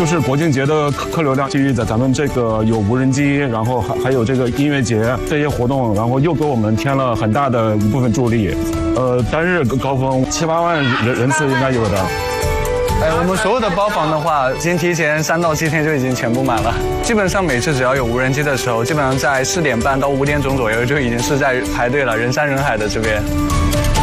就是国庆节的客流量，基于咱们这个有无人机，然后还有这个音乐节这些活动，然后又给我们添了很大的一部分助力。单日高峰7、8万人次应该有的。 我们所有的包房的话，已经提前3到7天就已经全部满了。基本上每次只要有无人机的时候，基本上在4点半到5点钟左右就已经是在排队了，人山人海的这边。